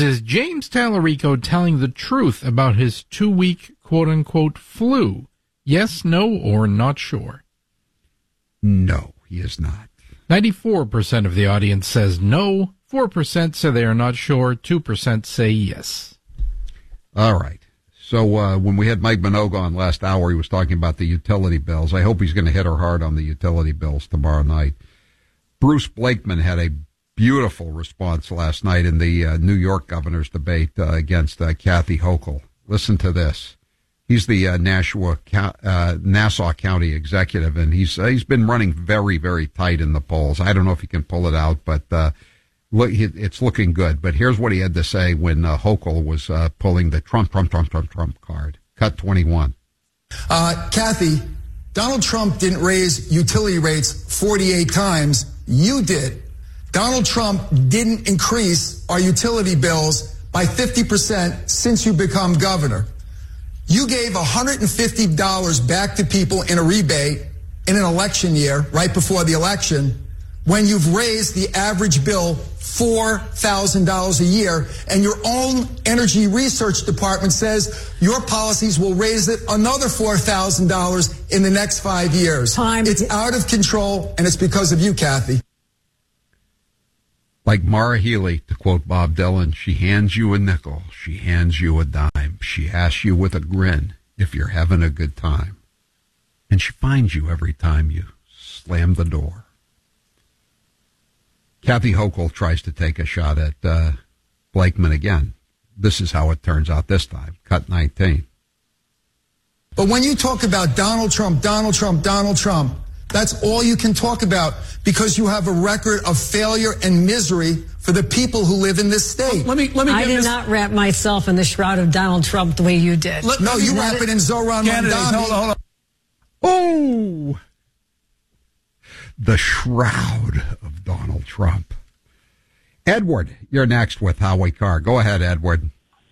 Is James Tallarico telling the truth about his 2-week quote-unquote flu? Yes, no, or not sure? No, he is not. 94% of the audience says no, 4% say they are not sure, 2% say yes. All right. So when we had Mike Minogue on last hour, he was talking about the utility bills. I hope he's going to hit her hard on the utility bills tomorrow night. Bruce Blakeman had a beautiful response last night in the New York governor's debate against Kathy Hochul. Listen to this. He's the Nassau County executive, and he's been running very, very tight in the polls. I don't know if he can pull it out, but it's looking good. But here's what he had to say when Hochul was pulling the Trump card. Cut 21. Kathy, Donald Trump didn't raise utility rates 48 times. You did. Donald Trump didn't increase our utility bills by 50% since you become governor. You gave $150 back to people in a rebate in an election year, right before the election, when you've raised the average bill $4,000 a year, and your own energy research department says your policies will raise it another $4,000 in the next 5 years. It's out of control, and it's because of you, Kathy. Like Mara Healy, to quote Bob Dylan, she hands you a nickel, she hands you a dime, she asks you with a grin if you're having a good time. And she finds you every time you slam the door. Kathy Hochul tries to take a shot at Blakeman again. This is how it turns out this time. Cut 19. But when you talk about Donald Trump, that's all you can talk about because you have a record of failure and misery for the people who live in this state. I did not wrap myself in the shroud of Donald Trump the way you did. You wrap it in Zohran Mamdani. Hold on. Oh! The shroud of Donald Trump. Edward, you're next with Howie Carr. Go ahead, Edward.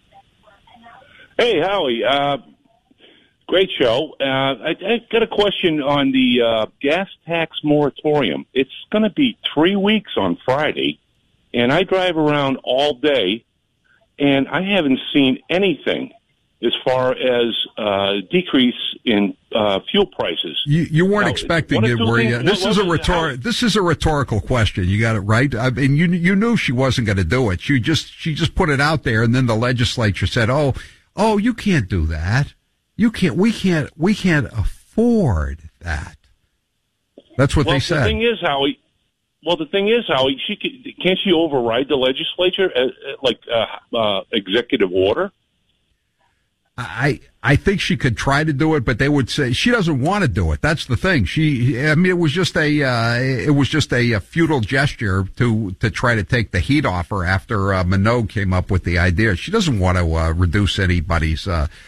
Hey, Howie. Great show. I got a question on the gas tax moratorium. It's going to be 3 weeks on Friday, and I drive around all day, and I haven't seen anything as far as decrease in fuel prices. You weren't expecting it, were you? This is a rhetorical question. You got it right. I mean, you knew she wasn't going to do it. She just put it out there, and then the legislature said, "Oh, you can't do that. We can't afford that." That's what they said. The thing is, Howie, can't she override the legislature like executive order? I think she could try to do it, but they would say she doesn't want to do it. That's the thing. It was just a futile gesture to try to take the heat off her after Minogue came up with the idea. She doesn't want to reduce anybody's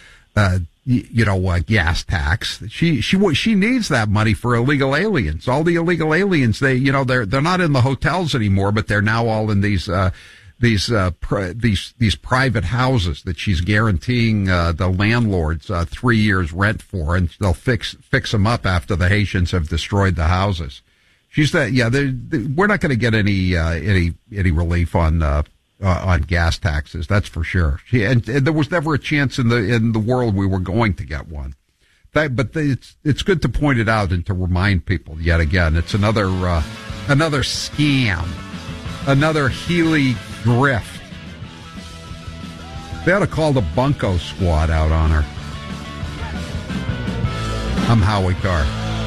gas tax. She needs that money for illegal aliens. All the illegal aliens, they're not in the hotels anymore, but they're now all in these private houses that she's guaranteeing the landlords 3 years rent for, and they'll fix them up after the Haitians have destroyed the houses. We're not going to get any relief on gas taxes, that's for sure. And there was never a chance in the world we were going to get one. But it's good to point it out and to remind people yet again. It's another scam, another Healy grift. They ought to call the Bunko Squad out on her. I'm Howie Carr.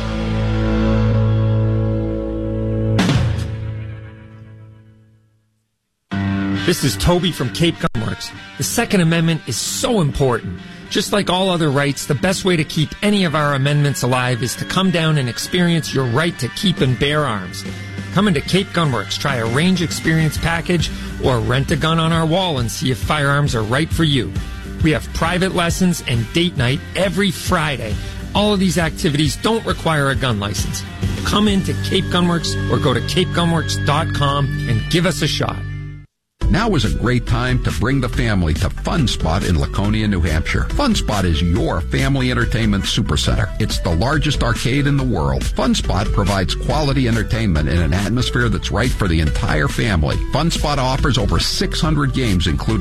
This is Toby from Cape Gunworks. The Second Amendment is so important. Just like all other rights, the best way to keep any of our amendments alive is to come down and experience your right to keep and bear arms. Come into Cape Gunworks, try a range experience package, or rent a gun on our wall and see if firearms are right for you. We have private lessons and date night every Friday. All of these activities don't require a gun license. Come into Cape Gunworks or go to capegunworks.com and give us a shot. Now is a great time to bring the family to Fun Spot in Laconia, New Hampshire. Fun Spot is your family entertainment supercenter. It's the largest arcade in the world. Fun Spot provides quality entertainment in an atmosphere that's right for the entire family. Fun Spot offers over 600 games, including